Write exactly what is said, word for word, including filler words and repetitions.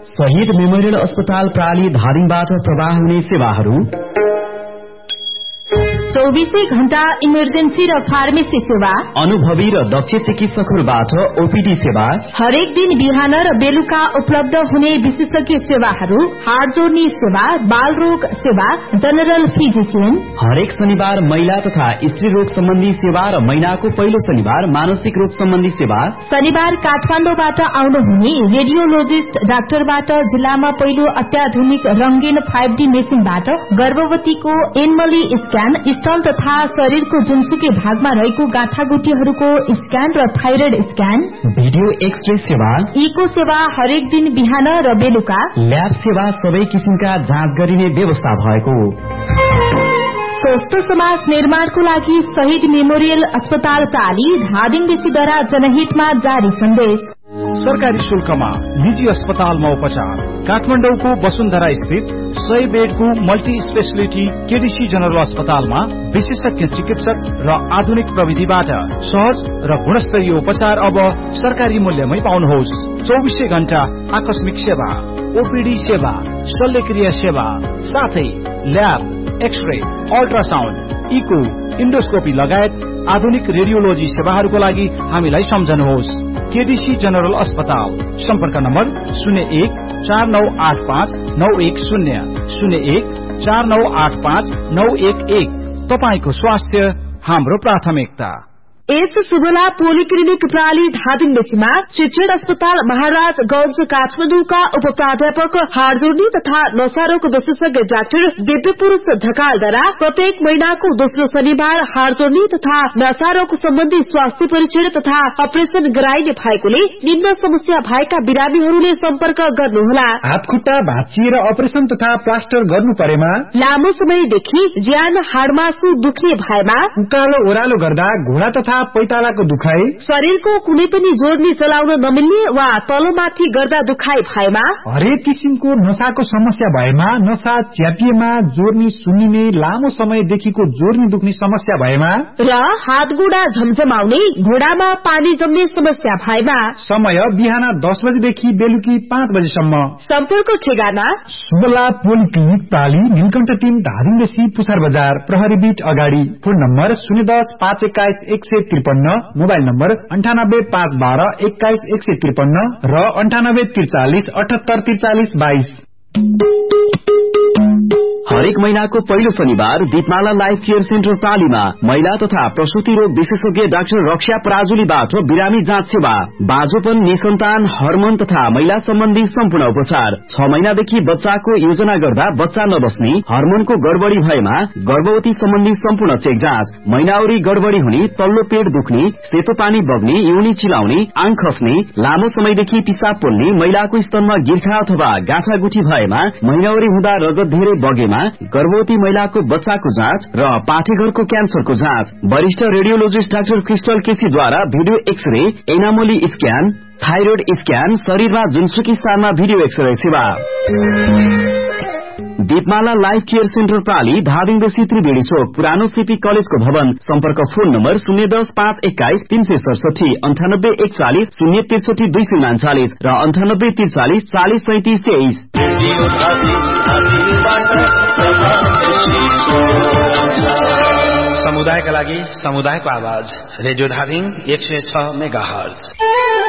शहीद मेमोरियल अस्पताल प्राली धादिङबाट प्रवाह हुने सेवाहरू, चौबीसै घण्टा इमर्जेन्सी र फार्मेसी सेवा, अनुभवी र दक्ष चिकित्सकहरूबाट ओपीडी सेवा, हरेक दिन बिहान र बेलुका उपलब्ध हुने विशेषज्ञ सेवाहरू, हाड जोड्ने सेवा, बाल रोग सेवा, जनरल फिजिशियन, हरेक शनिबार महिला तथा स्त्री रोग सम्बन्धी सेवा र महिनाको पहिलो शनिबार मानसिक रोग सम्बन्धी सेवा, शनिबार काठमाडौँबाट आउनुहुने रेडियोलोजिस्ट डाक्टरबाट जिल्लामा पहिलो अत्याधुनिक रंगीन फाइभ डी मेसिनबाट गर्भवतीको एनमली स्क्यान, स्तन तथा शरीरको जुनसुकै भागमा रहेको गाँठागुटीहरूको स्क्यान र थाइरोइड स्क्यान, भिडियो एक्सरे सेवा, इको सेवा हरेक दिन बिहान र बेलुका, ल्याब सेवा, सबै किसिमका जाँच गरिने व्यवस्था भएको। स्वस्थ समाज निर्माणको लागि शहीद मेमोरियल अस्पताल प्राली धादिङ बेचीद्वारा जनहितमा जारी सन्देश। सरकारी शुल्कमा निजी अस्पतालमा उपचार। काठमाडौँको वसुन्धरा स्थित सय बेडको मल्टी स्पेशलिटी केडीसी जनरल अस्पतालमा विशेषज्ञ चिकित्सक र आधुनिक प्रविधिबाट सहज र गुणस्तरीय उपचार अब सरकारी मूल्यमै पाउनुहोस्। चौबीसै घण्टा आकस्मिक सेवा, ओपीडी सेवा, शल्यक्रिया सेवा, साथै lab, x-ray, ultrasound, eco, endoscopy लगायत आधुनिक रेडियोलोजी सेवाहरूको लागि हामीलाई सम्झनुहोस्। केडीसी जनरल अस्पताल। सम्पर्क नम्बर शून्य एक चार नौ आठ पाँच नौ एक शून्य शून्य एक चार नौ आठ पाँच नौ एक एक। तपाईको स्वास्थ्य हाम्रो प्राथमिकता। एस सुबला पोलिक्लिनिक प्राली धादिङ बेचीमा शिक्षण अस्पताल महाराज गंज काठमाडौँका उप प्राध्यापक हाडजोड्नी तथा नसारोग विशेषज्ञ डाक्टर दिव्य पुरूष ढकालद्वारा प्रत्येक महीनाको दोस्रो शनिबार हाडजोड्नी तथा नसारोग सम्बन्धी स्वास्थ्य परीक्षण तथा अपरेशन गराइने भएकोले निम्न समस्या भएका बिरामीहरूले सम्पर्क गर्नुहोला। हात खुट्टा भाँचिएर अपरेशन तथा प्लास्टर गर्नु परेमा, लामो समयदेखि ज्यान हाडमासु दुख्ने भएमा, उकालो ओह्रालो गर्दा घुँडा तथा पैतालाको दुखाइ, शरीरको कुनै पनि जोड्नी चलाउन नमिल्ने वा तलमाथि गर्दा दुखाइ भएमा, हरेक किसिमको नसाको समस्या भएमा, नसा च्यापिएमा, जोड्नी सुन्निने, लामो समयदेखिको जोड्नी दुख्ने समस्या भएमा र हात गोडा झमझमाउने, घोडामा पानी जम्ने समस्या भएमा समय बिहान दस बजेदेखि बेलुकी पाँच बजेसम्म। सम्पर्क ठेगाना सुबला पोलिक्लिनिक प्राली, नीलकण्ठ तीन, धादिङ बेसी, पुछार बजार, प्रहरी बीट अगाडि। फोन नम्बर शून्य दस पाँच एक्काइस एक सय त्रिपन्न, मोबाइल नम्बर अन्ठानब्बे पाँच बाह्र एक्काइस एक सय त्रिपन्न र अन्ठानब्बे त्रिचालिस अठहत्तर त्रिचालिस बाइस। हरेक महीनाको पहिलो शनिबार दीपमाला लाइफ केयर सेन्टर प्रालीमा महिला तथा प्रसूति रोग विशेषज्ञ डाक्टर रक्षा पराजुलीबाट बिरामी जाँच सेवा, बाँझोपन, निसन्तान, हर्मोन तथा महिला सम्बन्धी सम्पूर्ण उपचार। छ महिनादेखि बच्चाको योजना गर्दा बच्चा नबस्ने, हर्मोनको गडबडी भएमा गर्भवती सम्बन्धी सम्पूर्ण चेक जाँच, महिनावरी गडबडी हुने, तल्लो पेट दुख्ने, सेतो पानी बग्ने, योनी चिलाउने, आङ खस्ने, लामो समयदेखि पिसाब पोल्ने, महिलाको स्तनमा गिर्खा अथवा गाँठागुठी भएमा, महिनावरी हुँदा रगत धेरै बगेमा, गर्भवती महिलाको बच्चाको जाँच र पाठेघरको क्यान्सरको जाँच। वरिष्ठ radiologist doctor crystal केसीद्वारा video x-ray, एनामोली scan, thyroid scan, शरीरमा जुनसुकै स्थानमा भिडियो एक्सरे सेवा। दीपमाला लाइफ केयर सेन्टर प्राली, धादिङ बेसी, त्रिवेणी चोक, पुरानो सीपी कलेजको भवन। सम्पर्क फोन नम्बर शून्य दस पाँच एक्काइस तीन सय सडसठी, अन्ठानब्बे एकचालिस शून्य त्रिसठी दुई सय उनाचालिस र अन्ठानब्बे त्रिचालिस चालिस सैतिस तेइस। समुदायका लागि समुदायको आवाज, रेडियो धादिङ एक सय छ मेगा हर्ज।